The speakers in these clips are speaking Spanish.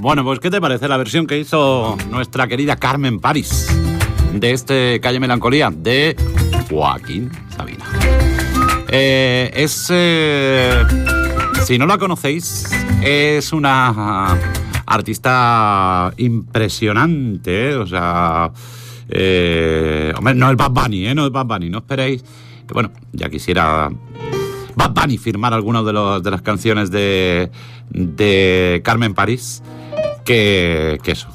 Bueno, pues ¿qué te parece la versión que hizo nuestra querida Carmen París de este Calle Melancolía de Joaquín Sabina? Si no la conocéis, es una artista impresionante, o sea, hombre, no es Bad Bunny, no es Bad Bunny, no esperéis. Bueno, ya quisiera Bad Bunny firmar algunas de las canciones de Carmen París, que eso.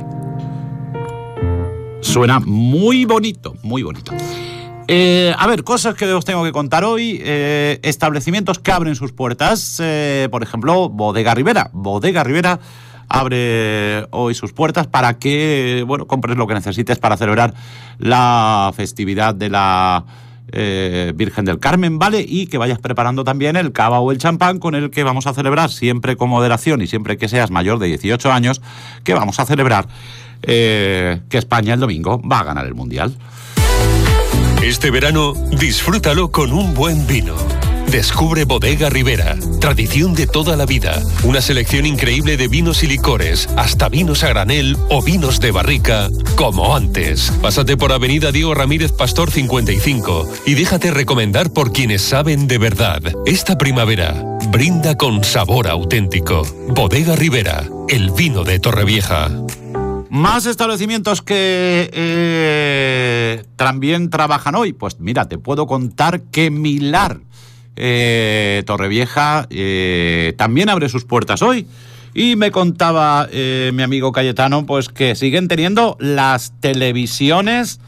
Suena muy bonito, muy bonito. A ver, cosas que os tengo que contar hoy. Establecimientos que abren sus puertas. Por ejemplo, Bodega Rivera. Bodega Rivera abre hoy sus puertas para que, bueno, compres lo que necesites para celebrar la festividad de la Virgen del Carmen, ¿vale? Y que vayas preparando también el cava o el champán con el que vamos a celebrar, siempre con moderación y siempre que seas mayor de 18 años, que vamos a celebrar que España el domingo va a ganar el Mundial. Este verano, disfrútalo con un buen vino. Descubre Bodega Rivera, tradición de toda la vida. Una selección increíble de vinos y licores, hasta vinos a granel o vinos de barrica, como antes. Pásate por Avenida Diego Ramírez Pastor 55 y déjate recomendar por quienes saben de verdad. Esta primavera, brinda con sabor auténtico. Bodega Rivera, el vino de Torrevieja. Más establecimientos que también trabajan hoy. Pues mira, te puedo contar que Milar Torrevieja también abre sus puertas hoy. Y me contaba mi amigo Cayetano, pues que siguen teniendo las televisiones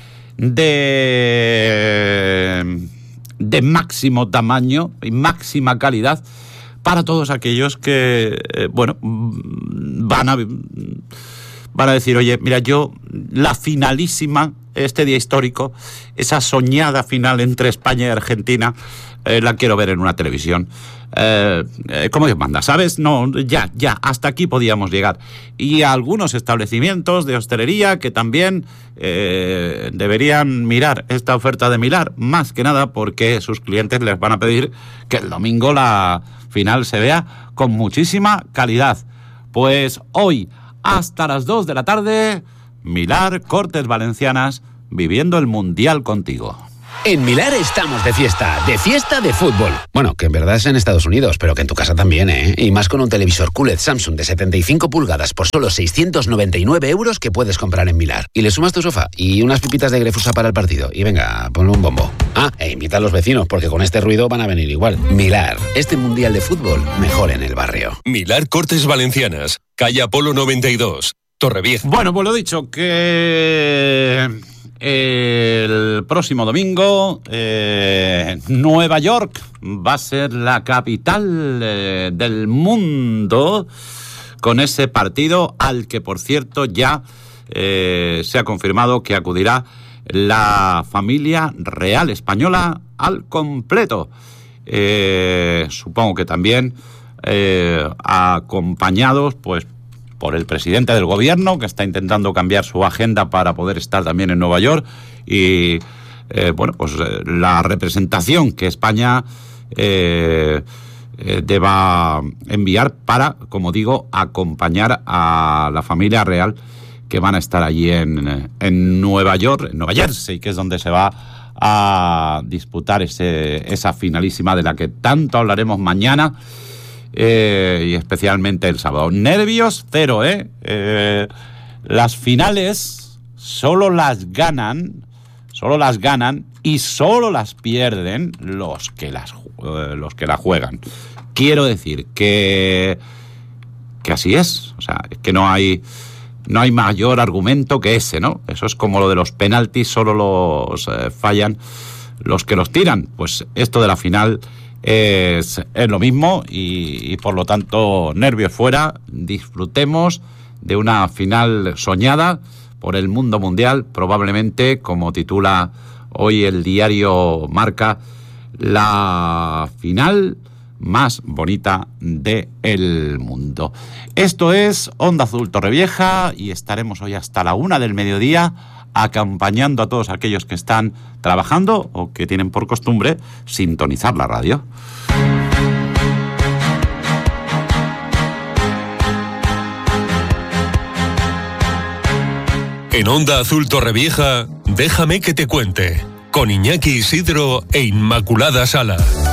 de máximo tamaño y máxima calidad para todos aquellos que, bueno, van a decir, oye, mira, yo la finalísima, este día histórico, esa soñada final entre España y Argentina, la quiero ver en una televisión. Como Dios manda, ¿sabes? No, ya, hasta aquí podíamos llegar. Y algunos establecimientos de hostelería que también deberían mirar esta oferta de Milar, más que nada porque sus clientes les van a pedir que el domingo la final se vea con muchísima calidad. Pues hoy, hasta las 2 de la tarde, Milar Cortes Valencianas, viviendo el Mundial contigo. En Milar estamos de fiesta de fútbol. Bueno, que en verdad es en Estados Unidos, pero que en tu casa también, ¿eh? Y más con un televisor QLED Samsung de 75 pulgadas por solo 699 euros que puedes comprar en Milar. Y le sumas tu sofá y unas pipitas de Grefusa para el partido. Y venga, ponle un bombo. Ah, e invita a los vecinos, porque con este ruido van a venir igual. Milar, este Mundial de fútbol, mejor en el barrio. Milar Cortes Valencianas, calle Apolo 92, Torrevieja. Bueno, pues lo dicho, que el próximo domingo Nueva York va a ser la capital del mundo, con ese partido al que, por cierto, ya se ha confirmado que acudirá la familia real española al completo. Supongo que también acompañados pues por el presidente del gobierno, que está intentando cambiar su agenda para poder estar también en Nueva York, y bueno, pues la representación que España deba enviar para, como digo, acompañar a la familia real que van a estar allí en Nueva York, en Nueva Jersey, que es donde se va a disputar esa finalísima de la que tanto hablaremos mañana. Y especialmente el sábado. Nervios cero, las finales solo las ganan y solo las pierden los que la juegan. Quiero decir que así es, o sea, es que no hay mayor argumento que ese, ¿no? Eso es como lo de los penaltis, solo los fallan los que los tiran. Pues esto de la final es lo mismo y por lo tanto, nervios fuera, disfrutemos de una final soñada por el mundo mundial, probablemente, como titula hoy el diario Marca, la final más bonita del mundo. Esto es Onda Azul Torrevieja y estaremos hoy hasta la 1 del mediodía acompañando a todos aquellos que están trabajando o que tienen por costumbre sintonizar la radio. En Onda Azul Torrevieja, déjame que te cuente, con Iñaki Isidro e Inmaculada Sala.